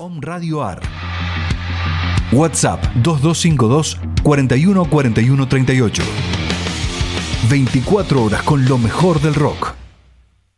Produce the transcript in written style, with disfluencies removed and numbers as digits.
Home Radio AR. WhatsApp 2252 41 41 38. 24 horas con lo mejor del rock.